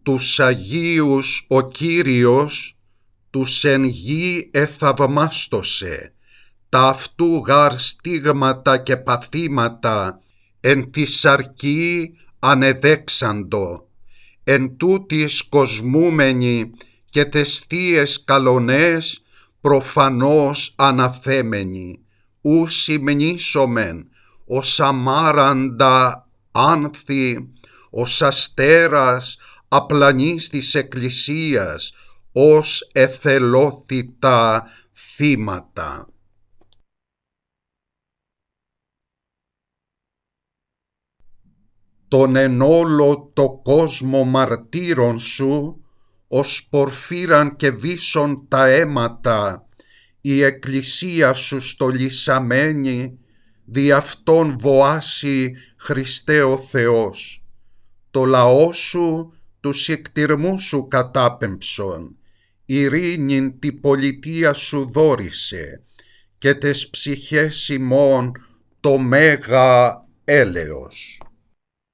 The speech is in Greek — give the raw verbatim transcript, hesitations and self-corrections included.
τους Αγίους ο Κύριος, τους εν γη εθαυμάστωσε, τα αυτού γαρ στίγματα και παθήματα εν τη σαρκή ανεδέξαντο, εν τούτης κοσμούμενοι και τες θείες καλονές προφανώς αναθέμενοι, ου συμνήσομεν ως αμάραντα άνθη, ως αστέρας απλανής της Εκκλησίας, ως εθελόθητα θύματα. Τον εν όλο το κόσμο μαρτύρων σου, ως πορφύραν και βίσσον τα αίματα, η Εκκλησία σου στολισαμένη, δι' αυτόν βοάσει Χριστέ ο Θεός. Το λαό σου τους εκτιρμού σου κατάπεμψον, ειρήνην τη πολιτεία σου δόρισε, και τες ψυχές ημών το μέγα έλεος.